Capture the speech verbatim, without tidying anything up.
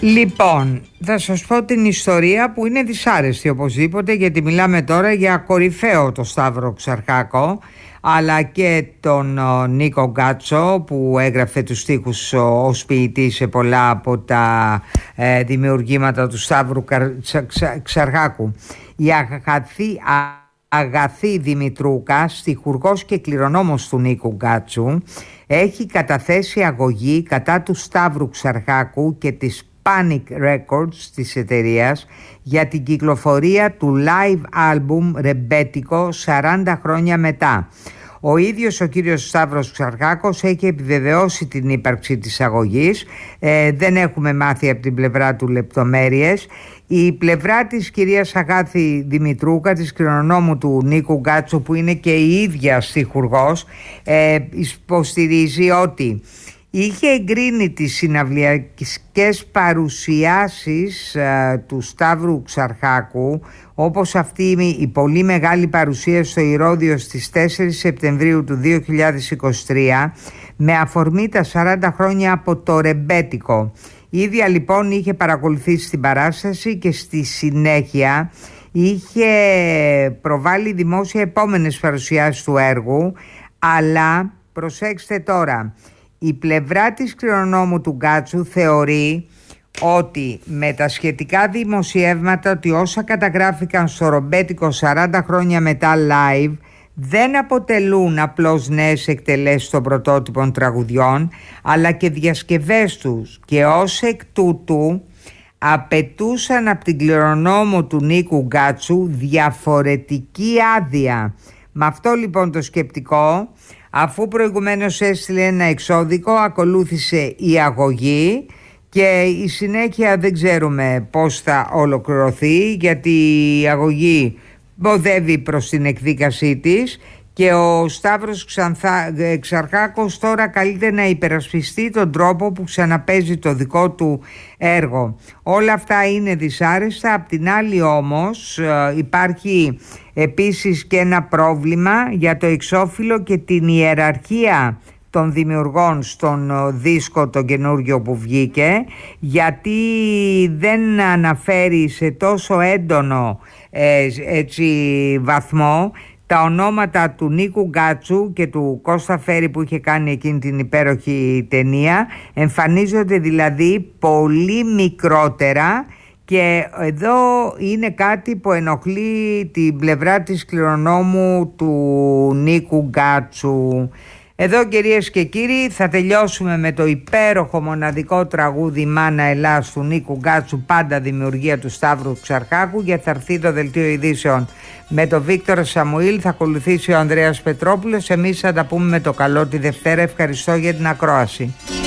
Λοιπόν, θα σας πω την ιστορία που είναι δυσάρεστη οπωσδήποτε, γιατί μιλάμε τώρα για κορυφαίο το Σταύρο Ξαρχάκο, αλλά και τον ο, Νίκο Γκάτσο, που έγραφε τους στίχους ως ποιητής σε πολλά από τα ε, δημιουργήματα του Σταύρου Ξα, Ξα, Ξαρχάκου. Η αγαθή, αγαθή Δημητρούκα, στιχουργός και κληρονόμος του Νίκου Γκάτσου, έχει καταθέσει αγωγή κατά του Σταύρου Ξαρχάκου και της Panic Records της εταιρείας για την κυκλοφορία του live album Ρεμπέτικο σαράντα χρόνια μετά. Ο ίδιος ο κύριος Σταύρος Ξαρχάκος έχει επιβεβαιώσει την ύπαρξη της αγωγής. Ε, δεν έχουμε μάθει από την πλευρά του λεπτομέρειες. Η πλευρά της κυρίας Αγάθη Δημητρούκα, της κληρονόμου του Νίκου Γκάτσου, που είναι και η ίδια στιχουργός, ε, υποστηρίζει ότι είχε εγκρίνει τις συναυλιακές παρουσιάσεις ε, του Σταύρου Ξαρχάκου, όπως αυτή η πολύ μεγάλη παρουσία στο Ηρώδειο στις τέσσερις Σεπτεμβρίου του δύο χιλιάδες είκοσι τρία, με αφορμή τα σαράντα χρόνια από το Ρεμπέτικο. Η ίδια λοιπόν είχε παρακολουθήσει την παράσταση και στη συνέχεια είχε προβάλει δημόσια επόμενες παρουσιάσεις του έργου, αλλά προσέξτε τώρα, η πλευρά της κληρονόμου του Γκάτσου θεωρεί ότι με τα σχετικά δημοσιεύματα, ότι όσα καταγράφηκαν στο Ρεμπέτικο σαράντα χρόνια μετά live δεν αποτελούν απλώς νέες εκτελέσεις των πρωτότυπων τραγουδιών, αλλά και διασκευές τους, και ως εκ τούτου απαιτούσαν από την κληρονόμο του Νίκου Γκάτσου διαφορετική άδεια. Με αυτό λοιπόν το σκεπτικό, αφού προηγουμένως έστειλε ένα εξώδικο, ακολούθησε η αγωγή και η συνέχεια δεν ξέρουμε πώς θα ολοκληρωθεί, γιατί η αγωγή μποδεύει προς την εκδίκασή της και ο Σταύρος Ξανθά, Ξαρχάκος τώρα καλείται να υπερασπιστεί τον τρόπο που ξαναπέζει το δικό του έργο. Όλα αυτά είναι δυσάρεστα. Απ' την άλλη όμως υπάρχει επίσης και ένα πρόβλημα για το εξώφυλλο και την ιεραρχία των δημιουργών στον δίσκο τον καινούργιο που βγήκε, γιατί δεν αναφέρει σε τόσο έντονο ε, έτσι, βαθμό τα ονόματα του Νίκου Γκάτσου και του Κώστα Φέρη που είχε κάνει εκείνη την υπέροχη ταινία. Εμφανίζονται δηλαδή πολύ μικρότερα, και εδώ είναι κάτι που ενοχλεί την πλευρά της κληρονόμου του Νίκου Γκάτσου. Εδώ, κυρίες και κύριοι, θα τελειώσουμε με το υπέροχο μοναδικό τραγούδι «Μάνα Ελλάς» του Νίκου Γκάτσου, πάντα δημιουργία του Σταύρου Ξαρχάκου, και θα έρθει το δελτίο ειδήσεων με τον Βίκτορα Σαμουήλ, θα ακολουθήσει ο Ανδρέας Πετρόπουλος. Εμείς θα τα πούμε με το καλό τη Δευτέρα. Ευχαριστώ για την ακρόαση.